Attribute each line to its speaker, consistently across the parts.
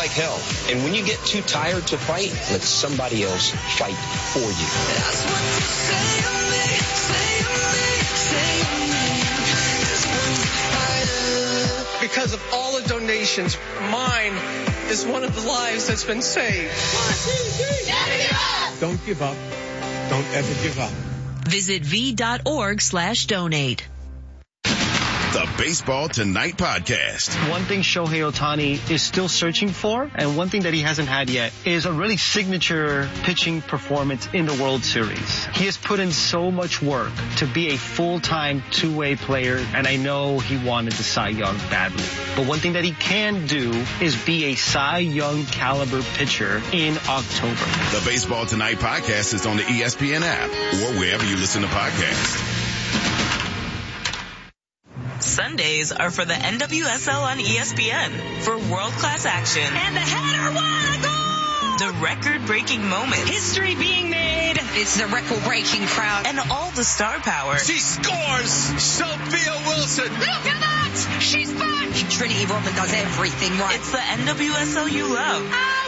Speaker 1: like hell. And when you get too tired to fight, let somebody else fight for you.
Speaker 2: That's what you say to me, say to me, say to me. This one's fighter. Because of all the donations, mine is one of the lives that's been saved. 1, 2, 3. Never give up.
Speaker 3: Don't give up. Don't ever give up.
Speaker 4: Visit v.org/donate.
Speaker 5: The Baseball Tonight podcast.
Speaker 6: One thing Shohei Ohtani is still searching for, and one thing that he hasn't had yet, is a really signature pitching performance in the World Series. He has put in so much work to be a full-time two-way player, and I know he wanted the Cy Young badly. But one thing that he can do is be a Cy Young caliber pitcher in October.
Speaker 5: The Baseball Tonight podcast is on the ESPN app or wherever you listen to podcasts.
Speaker 4: Sundays are for the NWSL on ESPN for world-class action. And the header, what a goal! The record-breaking moments. History being made.
Speaker 7: It's the record-breaking crowd.
Speaker 4: And all the star power.
Speaker 2: She scores! Sophia Wilson!
Speaker 7: Look at that! She's back! Trinity Rodman does everything right.
Speaker 4: It's the NWSL you love.
Speaker 7: I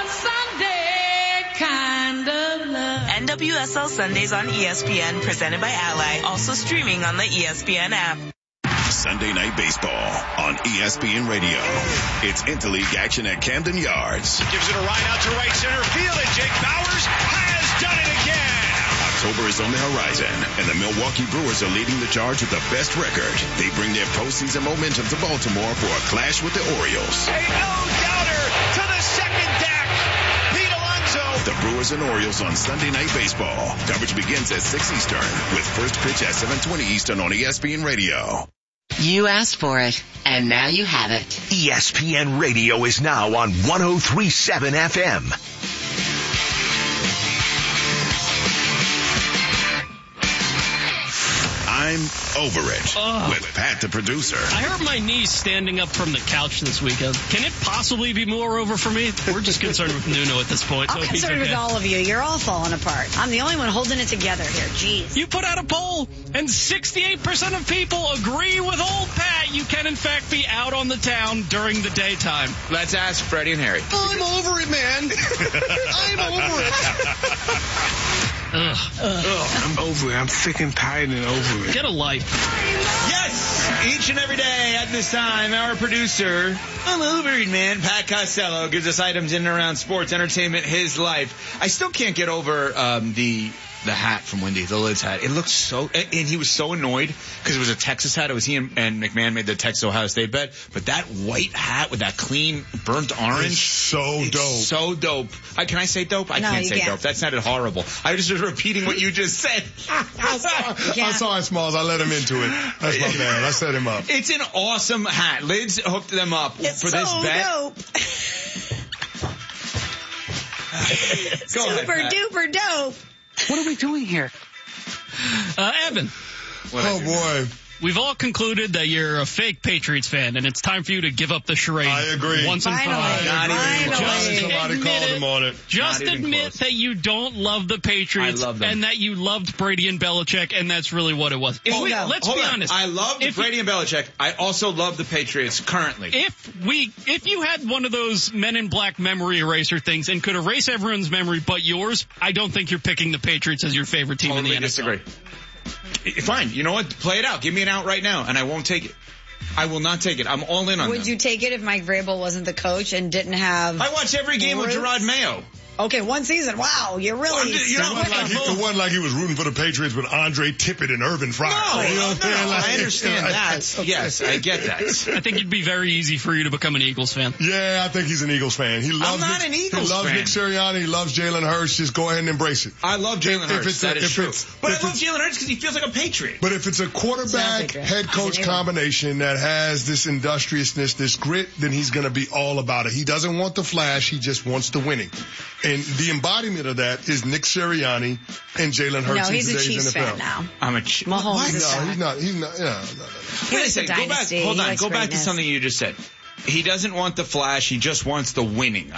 Speaker 7: want a Sunday kind of love.
Speaker 4: NWSL Sundays on ESPN, presented by Ally. Also streaming on the ESPN app.
Speaker 5: Sunday Night Baseball on ESPN Radio. It's interleague action at Camden Yards.
Speaker 8: Gives it a ride out to right center field, and Jake Bauers has done it again.
Speaker 5: October is on the horizon, and the Milwaukee Brewers are leading the charge with the best record. They bring their postseason momentum to Baltimore for a clash with the Orioles.
Speaker 8: A no-doubter to the second deck. Pete Alonso.
Speaker 5: The Brewers and Orioles on Sunday Night Baseball. Coverage begins at 6 Eastern with first pitch at 7:20 Eastern on ESPN Radio.
Speaker 9: You asked for it, and now you have it.
Speaker 10: ESPN Radio is now on 103.7 FM.
Speaker 5: I'm over it with Pat the producer.
Speaker 11: I hurt my knees standing up from the couch this weekend. Can it possibly be more over for me? We're just concerned with Nuno at this point.
Speaker 12: I'm concerned with all of you. You're all falling apart. I'm the only one holding it together here. Jeez.
Speaker 11: You put out a poll, and 68% of people agree with old Pat. You can, in fact, be out on the town during the daytime.
Speaker 13: Let's ask Freddie and Harry.
Speaker 2: I'm over it, man. I'm over it.
Speaker 3: I'm over it. I'm sick and tired and over it.
Speaker 11: Get a life.
Speaker 13: Yes! Each and every day at this time, our producer, I'm over it, man, Pat Costello, gives us items in and around sports, entertainment, his life. I still can't get over the hat from Wendy, the Lids hat. It looked so, and he was so annoyed because it was a Texas hat. It was he and McMahon made the Texas Ohio State bet. But that white hat with that clean burnt orange.
Speaker 14: It's so dope.
Speaker 13: So dope. Can I say dope? I can't say dope. That sounded horrible. I was just repeating what you just said.
Speaker 14: I saw it, Smalls. I let him into it. That's my man. I set him up.
Speaker 13: It's an awesome hat. Lids hooked them up for this bet.
Speaker 12: Dope.
Speaker 13: Go ahead,
Speaker 12: Super duper dope.
Speaker 6: What are we doing here?
Speaker 11: Evan.
Speaker 14: Oh, boy.
Speaker 11: We've all concluded that you're a fake Patriots fan, and it's time for you to give up the charade.
Speaker 14: I agree.
Speaker 11: Once and for all.
Speaker 14: Somebody called him on it.
Speaker 11: Just admit that you don't love the Patriots.
Speaker 13: I love them.
Speaker 11: And that you loved Brady and Belichick, and that's really what it was. Let's be honest.
Speaker 13: I love Brady and Belichick. I also love the Patriots currently.
Speaker 11: If you had one of those Men in Black memory eraser things and could erase everyone's memory but yours, I don't think you're picking the Patriots as your favorite team in the NFL.
Speaker 13: Disagree. Fine. You know what? Play it out. Give me an out right now, and I won't take it. I will not take it. I'm all in on
Speaker 12: Would you take it if Mike Vrabel wasn't the coach and didn't have...
Speaker 13: I watch every game with Gerard Mayo.
Speaker 12: Okay, one season. Wow, you're really...
Speaker 14: It wasn't like he was rooting for the Patriots with Andre Tippett and Irvin Fryer.
Speaker 13: No,
Speaker 14: you know what
Speaker 13: I understand that. Yes, I get that.
Speaker 11: I think it'd be very easy for you to become an Eagles fan.
Speaker 14: Yeah, I think he's an Eagles fan.
Speaker 13: I'm not an Eagles fan.
Speaker 14: He loves Nick Sirianni. He loves Jalen Hurts. Just go ahead and embrace it.
Speaker 13: I love Jalen Hurts. That is true. But I love Jalen Hurts because he feels like a Patriot.
Speaker 14: But if it's a quarterback head coach combination that has this industriousness, this grit, then he's going to be all about it. He doesn't want the flash. He just wants the winning. And the embodiment of that is Nick Sirianni and Jalen Hurts.
Speaker 12: No, he's
Speaker 14: in
Speaker 12: a
Speaker 14: today's
Speaker 12: Chiefs
Speaker 14: NFL.
Speaker 12: fan now.
Speaker 13: I'm a
Speaker 12: Mahomes is
Speaker 14: No, he's not. He's not. No.
Speaker 13: Wait a second. Go back. Hold on. Go back to something you just said. He doesn't want the flash. He just wants the winning.